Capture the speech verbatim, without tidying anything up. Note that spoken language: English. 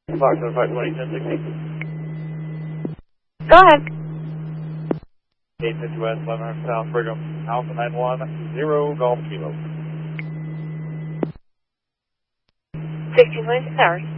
Fox oh five twenty, ten sixty. Go ahead. eight fifty West, eleven hundred South, Brigham, Alpha nine one zero, Golf Kilo. sixteen twenty-six hours.